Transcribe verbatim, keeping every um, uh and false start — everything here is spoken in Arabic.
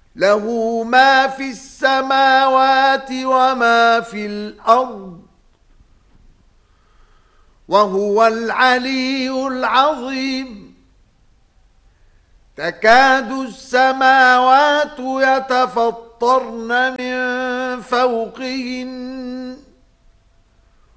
له ما في السماوات وما في الأرض وهو العلي العظيم. تكاد السماوات يتفطرن من فوقهن